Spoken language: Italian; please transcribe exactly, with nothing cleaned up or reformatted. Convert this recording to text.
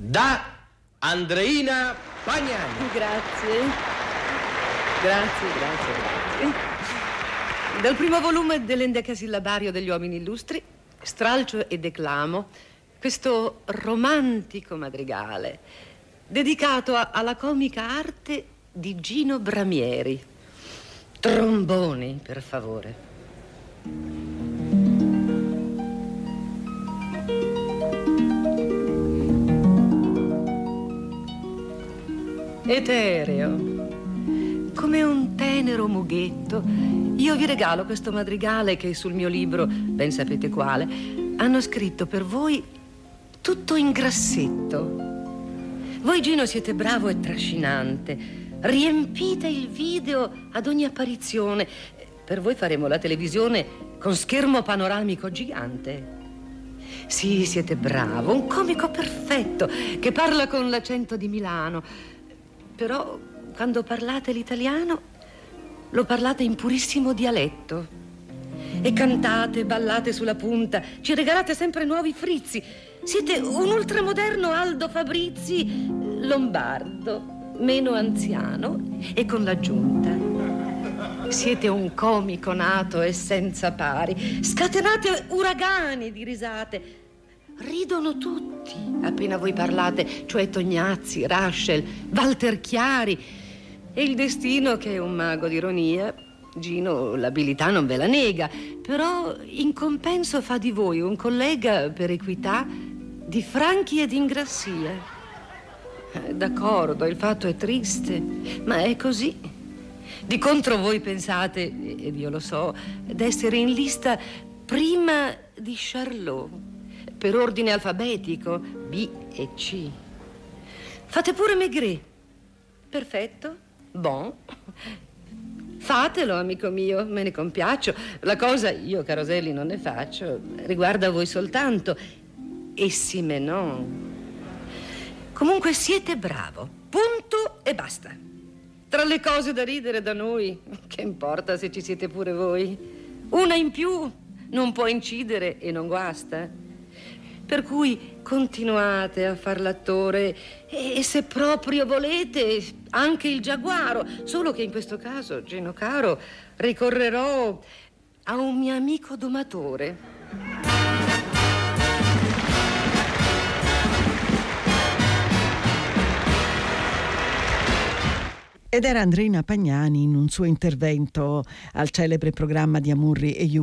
da Andreina Pagnani. Grazie. Grazie, grazie, grazie. Dal primo volume dell'endecasillabario degli uomini illustri, stralcio e declamo questo romantico madrigale dedicato a, alla comica arte di Gino Bramieri. Tromboni, per favore. Etereo, come un tenero mughetto, io vi regalo questo madrigale che sul mio libro, ben sapete quale, hanno scritto per voi tutto in grassetto. Voi, Gino, siete bravo e trascinante. Riempite il video ad ogni apparizione. Per voi faremo la televisione con schermo panoramico gigante. Sì, siete bravo, un comico perfetto che parla con l'accento di Milano. Però quando parlate l'italiano lo parlate in purissimo dialetto. E cantate, ballate sulla punta, ci regalate sempre nuovi frizzi. Siete un ultramoderno Aldo Fabrizi lombardo, meno anziano e con l'aggiunta: siete un comico nato e senza pari. Scatenate uragani di risate. Ridono tutti appena voi parlate, cioè Tognazzi, Raschel, Walter Chiari. E il destino, che è un mago di ironia, Gino l'abilità non ve la nega, però in compenso fa di voi un collega per equità di franchi ed ingrassia. D'accordo, il fatto è triste, ma è così. Di contro voi pensate, ed io lo so, d'essere in lista prima di Charlot, per ordine alfabetico, B e C. Fate pure Maigret. Perfetto, bon. Fatelo, amico mio, me ne compiaccio. La cosa, io Caroselli non ne faccio, riguarda voi soltanto. E sì me no. Comunque siete bravo, punto e basta. Tra le cose da ridere da noi, che importa se ci siete pure voi? Una in più non può incidere e non guasta. Per cui continuate a far l'attore e, se proprio volete, anche il giaguaro. Solo che in questo caso, Gino caro, ricorrerò a un mio amico domatore. Ed era Andreina Pagnani in un suo intervento al celebre programma di Amurri e Yu